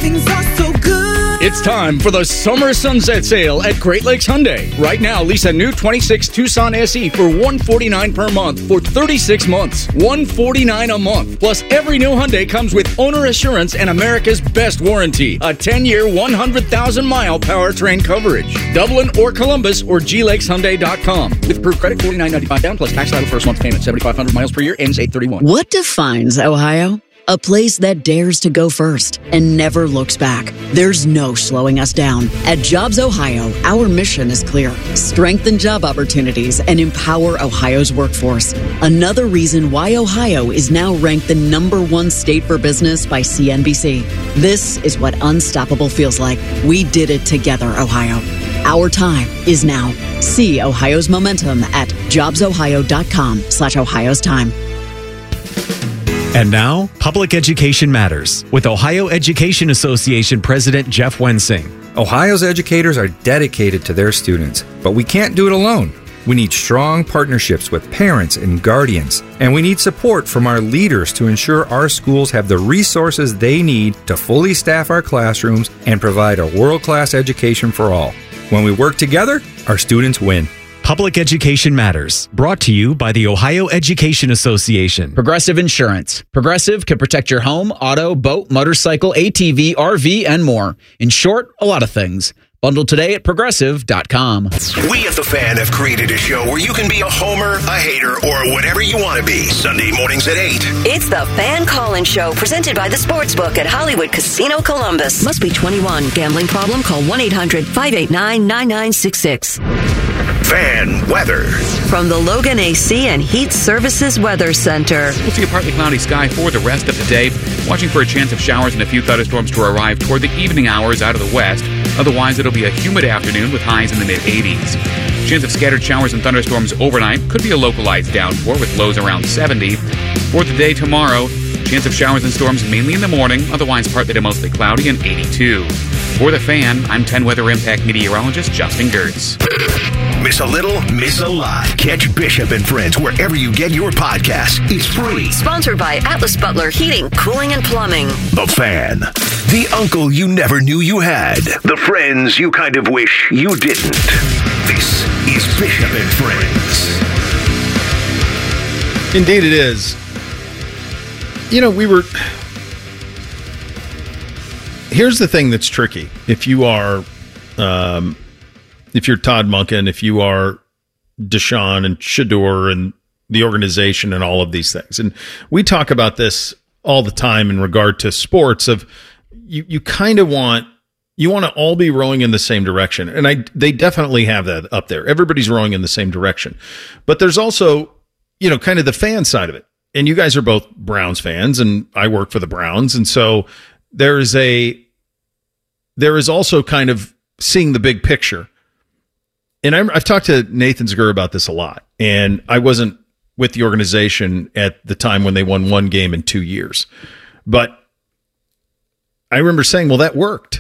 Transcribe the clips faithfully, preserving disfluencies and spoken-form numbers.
things are so good. It's time for the Summer Sunset Sale at Great Lakes Hyundai. Right now, lease a new twenty-six Tucson S E for one hundred forty-nine dollars per month for thirty-six months. one hundred forty-nine dollars a month. Plus, every new Hyundai comes with owner assurance and America's best warranty. A ten-year, one hundred thousand mile powertrain coverage. Dublin or Columbus or G Lakes Hyundai dot com. With approved credit, forty-nine ninety-five down plus tax title first month payment. seventy-five hundred miles per year, ends eight thirty-one. What defines Ohio? A place that dares to go first and never looks back. There's no slowing us down. At Jobs Ohio, our mission is clear. Strengthen job opportunities and empower Ohio's workforce. Another reason why Ohio is now ranked the number one state for business by C N B C. This is what unstoppable feels like. We did it together, Ohio. Our time is now. See Ohio's momentum at jobs ohio dot com slash Ohio's time. And now, Public Education Matters with Ohio Education Association President Jeff Wensing. Ohio's educators are dedicated to their students, but we can't do it alone. We need strong partnerships with parents and guardians, and we need support from our leaders to ensure our schools have the resources they need to fully staff our classrooms and provide a world-class education for all. When we work together, our students win. Public Education Matters, brought to you by the Ohio Education Association. Progressive Insurance. Progressive can protect your home, auto, boat, motorcycle, A T V, R V, and more. In short, a lot of things. Bundle today at progressive dot com. We at The Fan have created a show where you can be a homer, a hater, or whatever you want to be. Sunday mornings at eight. It's The Fan Call-In Show, presented by the Sportsbook at Hollywood Casino Columbus. Must be twenty-one. Gambling problem? Call one eight hundred five eight nine nine nine six six. Fan weather. From the Logan A C and Heat Services Weather Center. We'll see a partly cloudy sky for the rest of the day. Watching for a chance of showers and a few thunderstorms to arrive toward the evening hours out of the west. Otherwise, it'll be a humid afternoon with highs in the mid-eighties. Chance of scattered showers and thunderstorms overnight. Could be a localized downpour with lows around seventy. For the day tomorrow, chance of showers and storms mainly in the morning. Otherwise, partly to mostly cloudy and eighty-two. For The Fan, I'm ten Weather Impact meteorologist Justin Gertz. Miss a little, miss a lot. Catch Bishop and Friends wherever you get your podcasts. It's free. Sponsored by Atlas Butler Heating, Cooling, and Plumbing. The Fan. The uncle you never knew you had. The friends you kind of wish you didn't. This is Bishop and Friends. Indeed it is. You know, we were... Here's the thing that's tricky. If you are... Um, if you're Todd Monken, if you are Deshaun and Shador and the organization and all of these things. And we talk about this all the time in regard to sports of you, you kind of want, you want to all be rowing in the same direction. And I, they definitely have that up there. Everybody's rowing in the same direction, but there's also, you know, kind of the fan side of it. And you guys are both Browns fans and I work for the Browns. And so there is a, there is also kind of seeing the big picture. And I'm, I've talked to Nathan Zgur about this a lot, and I wasn't with the organization at the time when they won one game in two years. But I remember saying, well, that worked.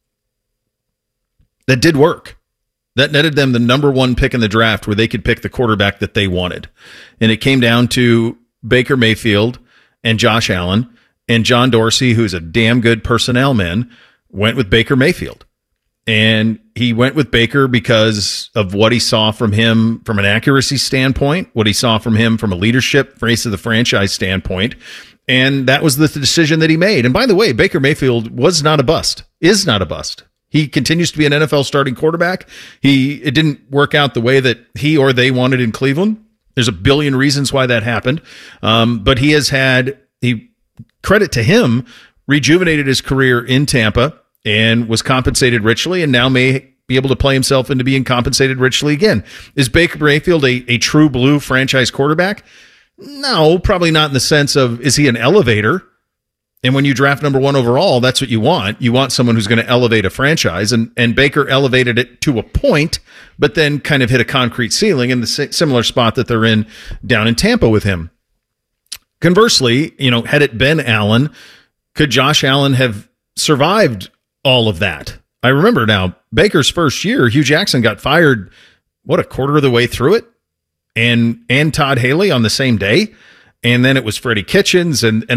That did work. That netted them the number one pick in the draft where they could pick the quarterback that they wanted. And it came down to Baker Mayfield and Josh Allen, and John Dorsey, who's a damn good personnel man, went with Baker Mayfield. And he went with Baker because of what he saw from him from an accuracy standpoint, what he saw from him from a leadership, face of the franchise standpoint. And that was the decision that he made. And by the way, Baker Mayfield was not a bust, is not a bust. He continues to be an N F L starting quarterback. He It didn't work out the way that he or they wanted in Cleveland. There's a billion reasons why that happened. Um, but he has had, he credit to him, rejuvenated his career in Tampa and was compensated richly, and now may be able to play himself into being compensated richly again. Is Baker Mayfield a, a true blue franchise quarterback? No, probably not in the sense of, is he an elevator? And when you draft number one overall, that's what you want. You want someone who's going to elevate a franchise, and, and Baker elevated it to a point, but then kind of hit a concrete ceiling in the similar spot that they're in down in Tampa with him. Conversely, you know, had it been Allen, could Josh Allen have survived all of that? I remember now, Baker's first year, Hugh Jackson got fired, what, a quarter of the way through it? And and Todd Haley on the same day. And then it was Freddie Kitchens. And, and